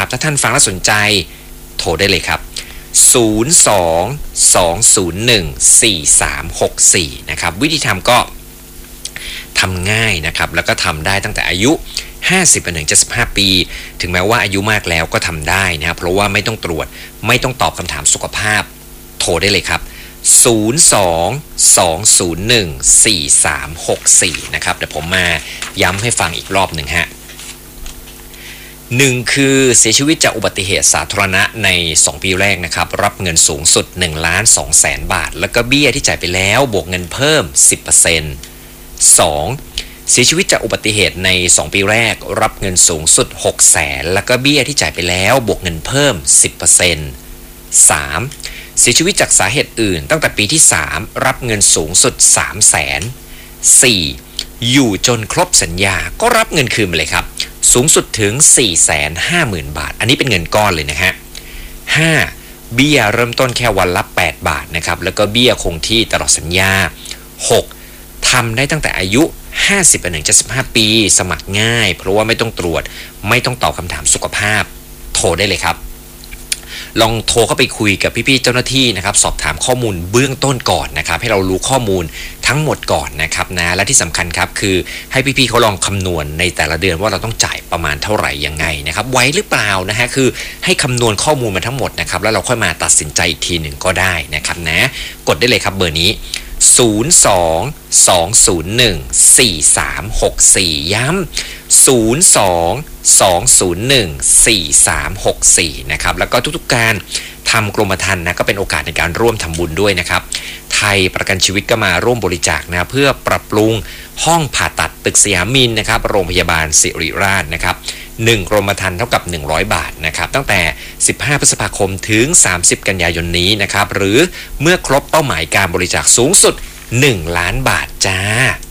ถ้าท่านฟังแล้วสนใจโทรได้เลยครับ02-201-4364นะครับวิธีทำก็ทำง่ายนะครับแล้วก็ทำได้ตั้งแต่อายุ50ไปถึง75ปีถึงแม้ว่าอายุมากแล้วก็ทำได้นะครับเพราะว่าไม่ต้องตรวจไม่ต้องตอบคำถามสุขภาพโทรได้เลยครับ02-201-4364นะครับเดี๋ยวผมมาย้ำให้ฟังอีกรอบหนึ่งฮะ1คือเสียชีวิตจากอุบัติเหตุสาธารณะใน2ปีแรกนะครับรับเงินสูงสุด 1,200,000 บาทแล้วก็เบี้ยที่จ่ายไปแล้วบวกเงินเพิ่ม 10% 2เสียชีวิตจากอุบัติเหตุใน2ปีแรกรับเงินสูงสุด 600,000แล้วก็เบี้ยที่จ่ายไปแล้วบวกเงินเพิ่ม 10% 3เสียชีวิตจากสาเหตุอื่นตั้งแต่ปีที่3รับเงินสูงสุด 300,000 4อยู่จนครบสัญญาก็รับเงินคืนไปเลยครับสูงสุดถึง 450,000 บาทอันนี้เป็นเงินก้อนเลยนะฮะ 5. เบี้ยเริ่มต้นแค่วันละ8 บาทนะครับแล้วก็เบี้ยคงที่ตลอดสัญญา 6. ทำได้ตั้งแต่อายุ50ไปถึง75ปีสมัครง่ายเพราะว่าไม่ต้องตรวจไม่ต้องตอบคำถามสุขภาพโทรได้เลยครับลองโทรเข้าไปคุยกับพี่ๆเจ้าหน้าที่นะครับสอบถามข้อมูลเบื้องต้นก่อนนะครับให้เรารู้ข้อมูลทั้งหมดก่อนนะครับนะและที่สำคัญครับคือให้พี่ๆเขาลองคำนวณในแต่ละเดือนว่าเราต้องจ่ายประมาณเท่าไหร่ยังไงนะครับไหวหรือเปล่านะฮะคือให้คำนวณข้อมูลมาทั้งหมดนะครับแล้วเราค่อยมาตัดสินใจอีกทีหนึ่งก็ได้นะครับนะกดได้เลยครับเบอร์นี้02-201-4364ย้ำ02-201-4364นะครับแล้วก็ทุกๆการทำกรมธรรม์นะก็เป็นโอกาสในการร่วมทำบุญด้วยนะครับไทยประกันชีวิตก็มาร่วมบริจาคนะเพื่อปรับปรุงห้องผ่าตัดตึกสยามมินนะครับโรงพยาบาลศิริราชนะครับ1กรมธรรม์เท่ากับ100 บาทนะครับตั้งแต่15พฤษภาคมถึง30กันยายนนี้นะครับหรือเมื่อครบเป้าหมายการบริจาคสูงสุด1 ล้านบาทจ้า